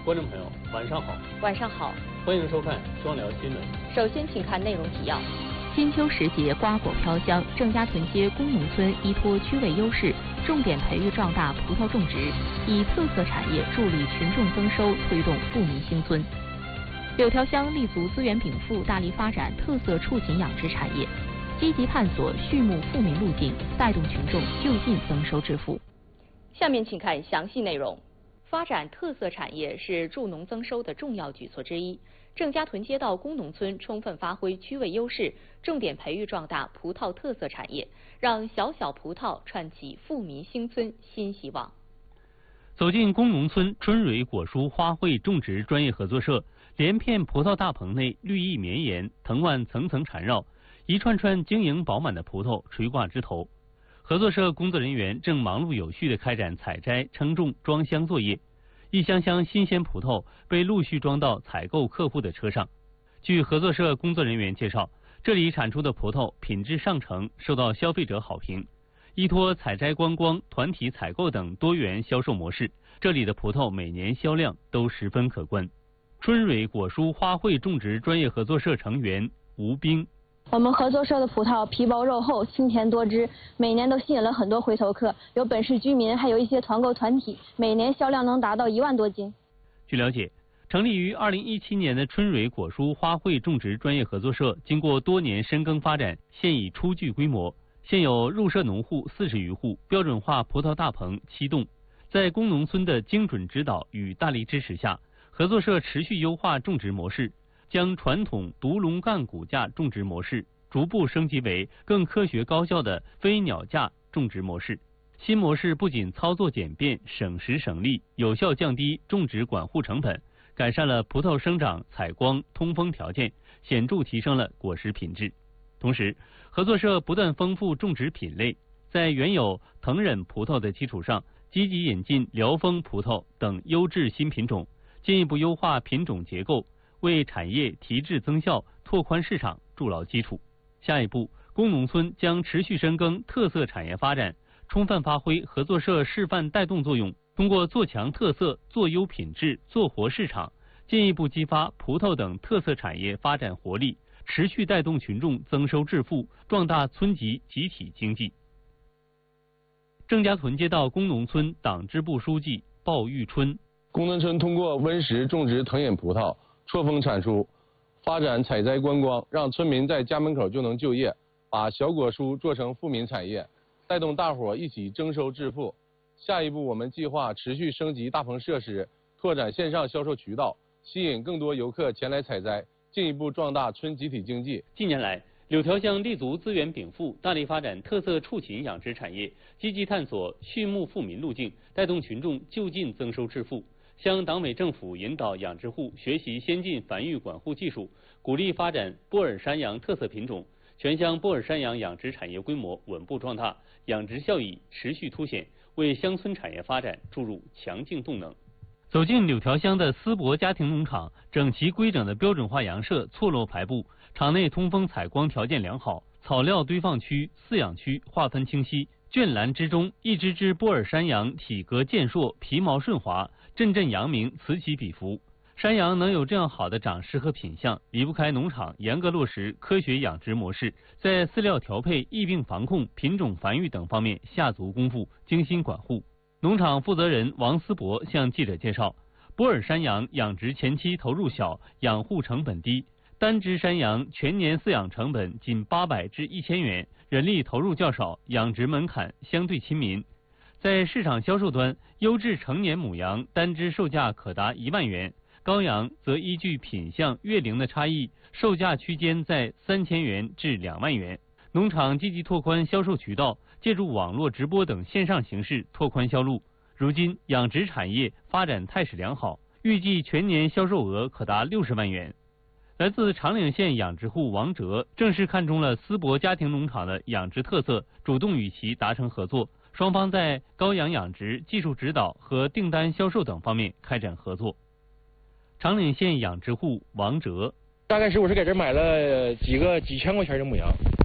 观众朋友，晚上好。 晚上好， 欢迎收看双聊新闻。 首先，请看内容提要。 金秋时节，瓜果飘香，郑家屯街工农村依托区位优势，重点培育壮大葡萄种植，以特色产业助力群众增收，推动富民兴村。柳条乡立足资源禀赋，大力发展特色畜禽养殖产业，积极探索畜牧富民路径，带动群众就近增收致富。 下面请看详细内容。发展特色产业是助农增收的重要举措之一。郑家屯街道工农村充分发挥区位优势，重点培育壮大葡萄特色产业，让小小葡萄串起富民兴村新希望。 走进工农村春蕊果蔬花卉种植专业合作社，连片葡萄大棚内绿意绵延，藤蔓层层缠绕，一串串晶莹饱满的葡萄垂挂枝头。合作社工作人员正忙碌有序地开展采摘、称重、装箱作业，一箱箱新鲜葡萄被陆续装到采购客户的车上。据合作社工作人员介绍，这里产出的葡萄品质上乘，受到消费者好评。依托采摘观光、团体采购等多元销售模式，这里的葡萄每年销量都十分可观。春蕊果蔬花卉种植专业合作社成员吴冰。 我们合作社的葡萄皮薄肉厚，清甜多汁，每年都吸引了很多回头客，有本市居民，还有一些团购团体，每年销量能达到1万多斤。 据了解，成立于2017年的春蕊果蔬花卉种植专业合作社，经过多年深耕发展，现已初具规模。现有入社农户40余户，标准化葡萄大棚7栋。在工农村的精准指导与大力支持下，合作社持续优化种植模式，将传统独笼干骨架种植模式逐步升级为更科学高效的飞鸟架种植模式。新模式不仅操作简便、省时省力，有效降低种植管护成本，改善了葡萄生长、采光、通风条件，显著提升了果实品质。同时，合作社不断丰富种植品类，在原有藤忍葡萄的基础上，积极引进辽丰葡萄等优质新品种，进一步优化品种结构，为产业提质增效、拓宽市场筑牢基础。下一步，工农村将持续深耕特色产业发展，充分发挥合作社示范带动作用，通过做强特色、做优品质、做活市场，进一步激发葡萄等特色产业发展活力，持续带动群众增收致富，壮大村级集体经济。郑家屯街道工农村党支部书记鲍玉春。 工农村通过温室种植藤饮葡萄，错峰产出，发展采摘观光，让村民在家门口就能就业，把小果蔬做成富民产业，带动大伙一起增收致富。下一步，我们计划持续升级大棚设施，拓展线上销售渠道，吸引更多游客前来采摘，进一步壮大村集体经济。 近年来，柳条乡立足资源禀赋，大力发展特色畜禽养殖产业，积极探索畜牧富民路径，带动群众就近增收致富。乡党委政府引导养殖户学习先进繁育管护技术，鼓励发展波尔山羊特色品种，全乡波尔山羊养殖产业规模稳步壮大，养殖效益持续凸显，为乡村产业发展注入强劲动能。走进柳条乡的思博家庭农场，整齐规整的标准化羊舍错落排布，场内通风采光条件良好，草料堆放区、饲养区划分清晰，圈栏之中，一只只波尔山羊体格健硕，皮毛顺滑，阵阵扬鸣，此起彼伏。山羊能有这样好的长势和品相，离不开农场严格落实科学养殖模式，在饲料调配、疫病防控、品种繁育等方面下足功夫，精心管护。农场负责人王思博向记者介绍，波尔山羊养殖前期投入小，养护成本低，单只山羊全年饲养成本仅800至1000元，人力投入较少，养殖门槛相对亲民。在市场销售端，优质成年母羊单只售价可达1万元，羔羊则依据品相、月龄的差异，售价区间在3000元至2万元。农场积极拓宽销售渠道，借助网络直播等线上形式拓宽销路。如今养殖产业发展态势良好，预计全年销售额可达60万元。来自长岭县养殖户王哲正是看中了思博家庭农场的养殖特色，主动与其达成合作，双方在羔羊养殖、技术指导和订单销售等方面开展合作。长岭县养殖户王哲， 大概是我是在这买了几千块钱的母羊，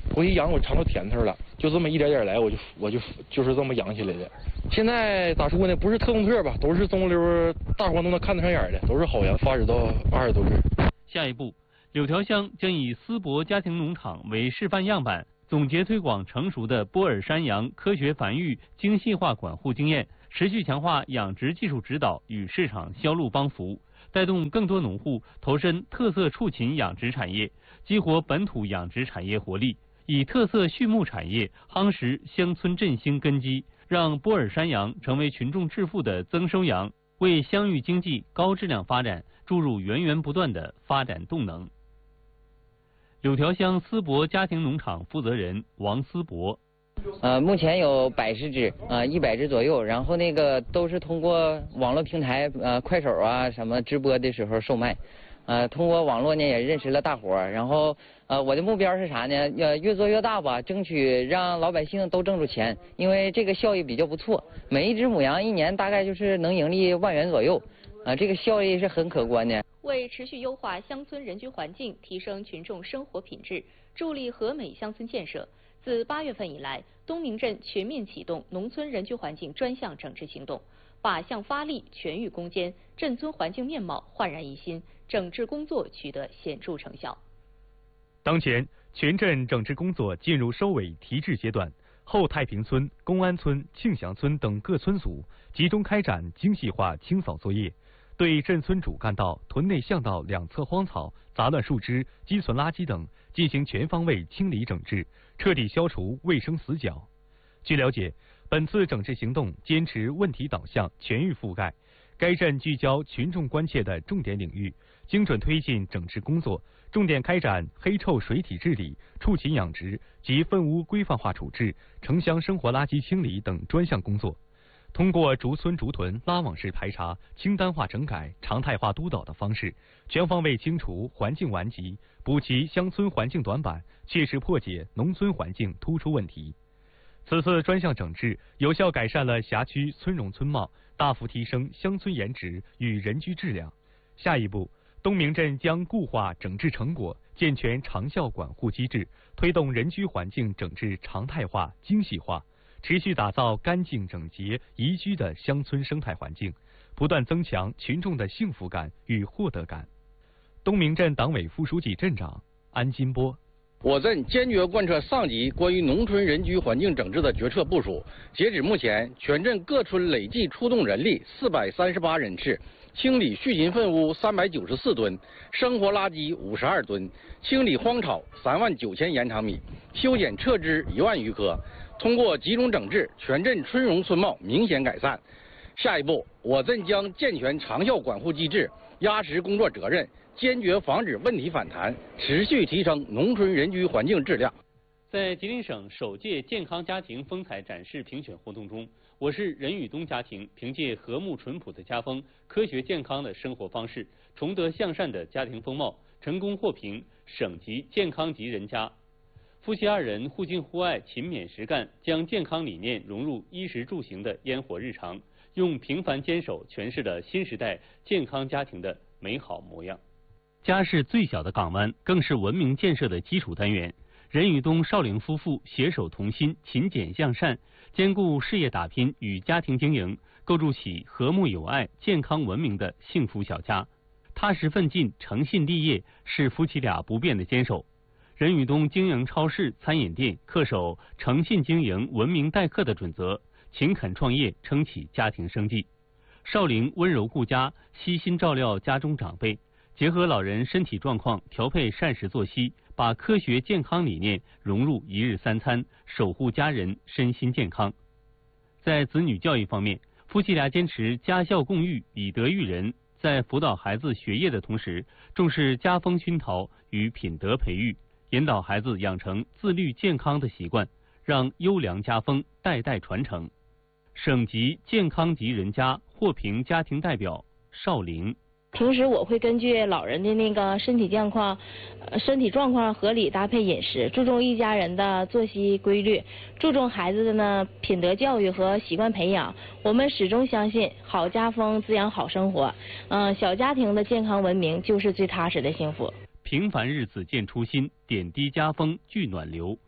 我一养我尝到甜头了，就这么一点点来，就是这么养起来的。现在咋说呢？不是特供特吧，都是中溜，大伙都能看得上眼的，都是好羊，发展到20多只。 下一步，柳条乡将以思博家庭农场为示范样板，总结推广成熟的波尔山羊科学繁育、精细化管护经验，持续强化养殖技术指导与市场销路帮扶，带动更多农户投身特色畜禽养殖产业，激活本土养殖产业活力，以特色畜牧产业夯实乡村振兴根基，让波尔山羊成为群众致富的增收羊，为乡域经济高质量发展注入源源不断的发展动能。柳条乡思博家庭农场负责人王思博。 目前有110只，100只左右，然后那个都是通过网络平台，快手啊什么直播的时候售卖，通过网络呢也认识了大伙儿，然后我的目标是啥呢？越做越大吧，争取让老百姓都挣着钱，因为这个效益比较不错，每一只母羊一年大概就是能盈利1万元左右，这个效益是很可观的。 为持续优化乡村人居环境，提升群众生活品质，助力和美乡村建设，自8月份以来，东明镇全面启动农村人居环境专项整治行动，靶向发力，全域攻坚，镇村环境面貌焕然一新，整治工作取得显著成效。 当前，全镇整治工作进入收尾提质阶段，后太平村、公安村、庆祥村等各村组集中开展精细化清扫作业，对镇村主干道、屯内巷道两侧荒草、杂乱树枝、积存垃圾等进行全方位清理整治，彻底消除卫生死角。据了解，本次整治行动坚持问题导向、全域覆盖，该镇聚焦群众关切的重点领域，精准推进整治工作，重点开展黑臭水体治理、畜禽养殖及粪污规范化处置、城乡生活垃圾清理等专项工作。通过逐村逐屯拉网式排查、清单化整改、常态化督导的方式，全方位清除环境顽疾，补齐乡村环境短板，切实破解农村环境突出问题。此次专项整治有效改善了辖区村容村貌，大幅提升乡村颜值与人居质量。下一步，东明镇将固化整治成果，健全长效管护机制，推动人居环境整治常态化、精细化，持续打造干净整洁、宜居的乡村生态环境，不断增强群众的幸福感与获得感。东明镇党委副书记、镇长安金波。 我镇坚决贯彻上级关于农村人居环境整治的决策部署，截止目前，全镇各村累计出动人力438人次，清理畜禽粪污394吨，生活垃圾52吨，清理荒草39000延长米，修剪撤枝1万余棵。通过集中整治，全镇村容村貌明显改善。下一步，我镇将健全长效管护机制，压实工作责任，坚决防止问题反弹，持续提升农村人居环境质量。 在吉林省首届健康家庭风采展示评选活动中，我市任宇东家庭凭借和睦淳朴的家风、科学健康的生活方式、崇德向善的家庭风貌，成功获评省级健康级人家。夫妻2人互敬互爱、勤勉实干，将健康理念融入衣食住行的烟火日常，用平凡坚守诠释了新时代健康家庭的美好模样。家是最小的港湾，更是文明建设的基础单元。任宇东、邵玲夫妇携手同心、勤俭向善，兼顾事业打拼与家庭经营，构筑起和睦友爱、健康文明的幸福小家。踏实奋进、诚信立业是夫妻俩不变的坚守。任宇东经营超市、餐饮店，恪守诚信经营、文明待客的准则，勤恳创业，撑起家庭生计。邵玲温柔顾家，悉心照料家中长辈，结合老人身体状况，调配膳食作息，把科学健康理念融入1日3餐，守护家人身心健康。在子女教育方面，夫妻俩坚持家孝共育、以德育人，在辅导孩子学业的同时，重视家风熏陶与品德培育，引导孩子养成自律健康的习惯，让优良家风代代传承。省级健康级人家获评家庭代表邵玲。 平时我会根据老人的那个身体状况合理搭配饮食，注重一家人的作息规律，注重孩子的呢品德教育和习惯培养。我们始终相信好家风滋养好生活，小家庭的健康文明就是最踏实的幸福。 平凡日子见初心，点滴家风聚暖流。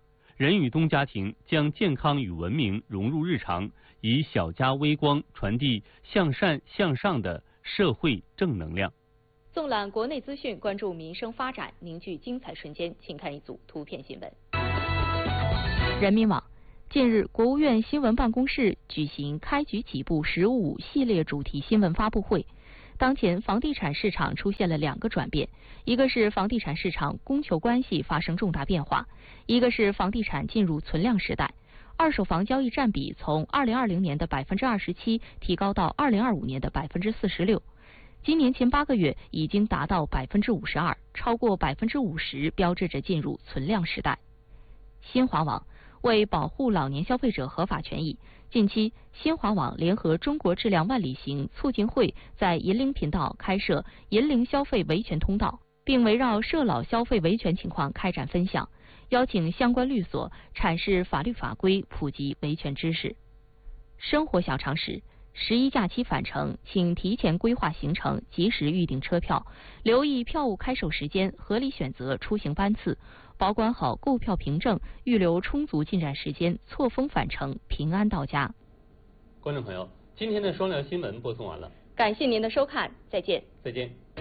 任宇东家庭将健康与文明融入日常，以小家微光传递向善向上的社会正能量。 纵览国内资讯，关注民生发展，凝聚精彩瞬间，请看一组图片新闻。 人民网近日，国务院新闻办公室举行开局起步“十五五”系列主题新闻发布会。当前房地产市场出现了2个转变，一个是房地产市场供求关系发生重大变化，一个是房地产进入存量时代。二手房交易占比从2020年的27%提高到2025年的46%。今年前8个月已经达到52%，超过50%，标志着进入存量时代。新华网为保护老年消费者合法权益，近期新华网联合中国质量万里行促进会在银龄频道开设银龄消费维权通道，并围绕涉老消费维权情况开展分享，邀请相关律所阐释法律法规，普及维权知识。生活小常识：11假期返程，请提前规划行程，及时预订车票，留意票务开售时间，合理选择出行班次，保管好购票凭证，预留充足进站时间，错峰返程，平安到家。 观众朋友，今天的双聊新闻播送完了， 感谢您的收看，再见。 再见。